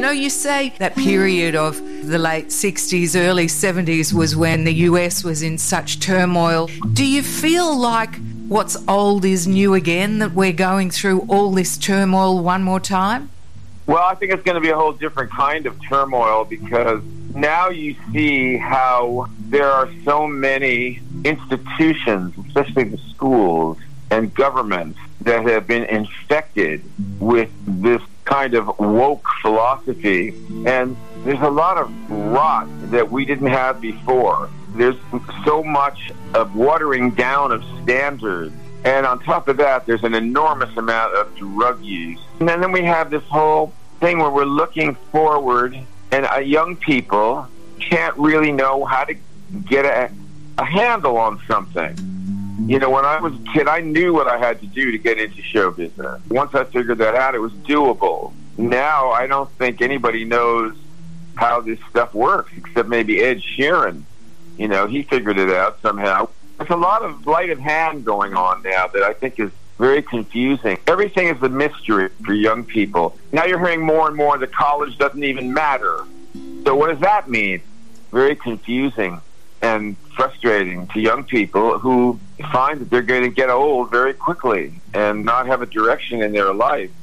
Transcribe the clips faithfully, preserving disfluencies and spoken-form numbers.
You know, you say that period of the late sixties, early seventies was when the U S was in such turmoil. Do you feel like what's old is new again, that we're going through all this turmoil one more time? Well, I think it's going to be a whole different kind of turmoil, because now you see how there are so many institutions, especially the schools and governments, that have been infected with this kind of woke philosophy. And there's a lot of rot that we didn't have before. There's so much of watering down of standards. And on top of that, there's an enormous amount of drug use. And then we have this whole thing where we're looking forward, and uh, young people can't really know how to get a, a handle on something. You know, when I was a kid, I knew what I had to do to get into show business. Once I figured that out, it was doable. Now, I don't think anybody knows how this stuff works, except maybe Ed Sheeran. You know, he figured it out somehow. There's a lot of sleight of hand going on now that I think is very confusing. Everything is a mystery for young people. Now you're hearing more and more that college doesn't even matter. So what does that mean? Very confusing and frustrating to young people who find that they're going to get old very quickly and not have a direction in their life.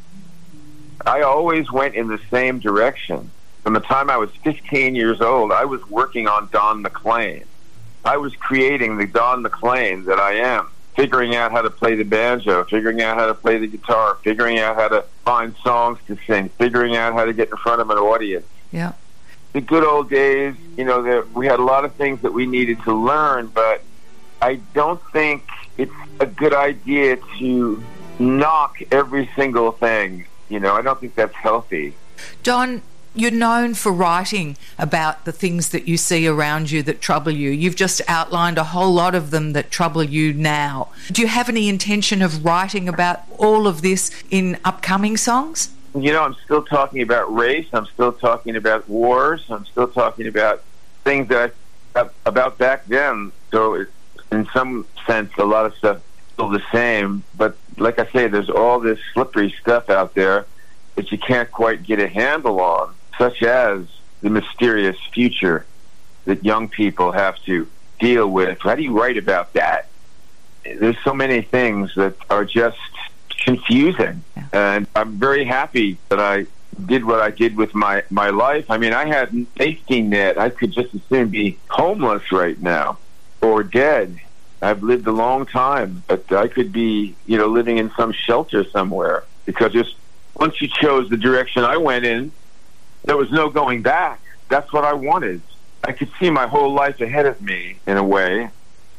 I always went in the same direction. From the time I was fifteen years old, I was working on Don McLean. I was creating the Don McLean that I am, figuring out how to play the banjo, figuring out how to play the guitar, figuring out how to find songs to sing, figuring out how to get in front of an audience. Yeah. The good old days, you know, there, we had a lot of things that we needed to learn, but I don't think it's a good idea to knock every single thing. You know, I don't think that's healthy. Don, you're known for writing about the things that you see around you that trouble you. You've just outlined a whole lot of them that trouble you now. Do you have any intention of writing about all of this in upcoming songs? You know, I'm still talking about race. I'm still talking about wars. I'm still talking about things that I, about back then. So it's, in some sense, a lot of stuff is still the same. But like I say, there's all this slippery stuff out there that you can't quite get a handle on, such as the mysterious future that young people have to deal with. How do you write about that? There's so many things that are just confusing. Yeah. And I'm very happy that I did what I did with my, my life. I mean, I had a safety net. I could just as soon be homeless right now or dead. I've lived a long time, but I could be, you know, living in some shelter somewhere, because just once you chose the direction I went in, there was no going back. That's what I wanted. I could see my whole life ahead of me, in a way,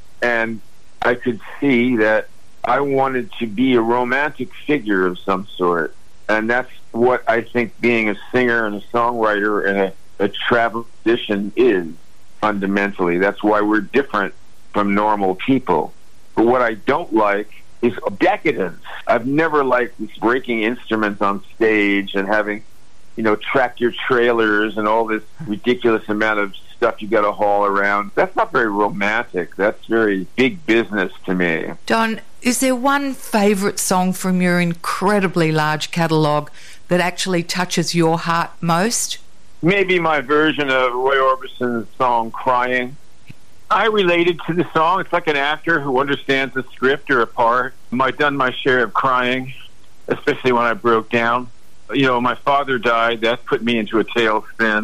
and I could see that I wanted to be a romantic figure of some sort, and that's what I think being a singer and a songwriter and a, a travel musician is, fundamentally. That's why we're different from normal people. But what I don't like is decadence. I've never liked this breaking instruments on stage and having, you know, tractor trailers and all this ridiculous amount of stuff you got to haul around. That's not very romantic. That's very big business to me. Don, is there one favourite song from your incredibly large catalogue that actually touches your heart most? Maybe my version of Roy Orbison's song, Crying. I related to the song. It's like an actor who understands the script or a part. I've done my share of crying, especially when I broke down. You know, my father died. That put me into a tailspin.